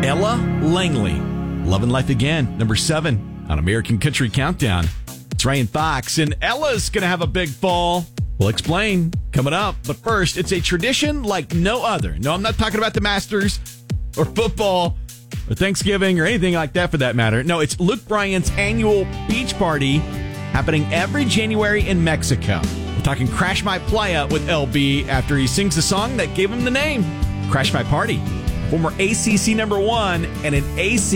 Ella Langley. Love and Life Again, number 7 on American Country Countdown. It's Ryan Fox, and Ella's going to have a big fall. We'll explain coming up. But first, it's a tradition like no other. No, I'm not talking about the Masters or football or Thanksgiving or anything like that for that matter. No, it's Luke Bryan's annual beach party happening every January in Mexico. We're talking Crash My Playa with LB after he sings the song that gave him the name, Crash My Party. Former ACC number 1 and an ACC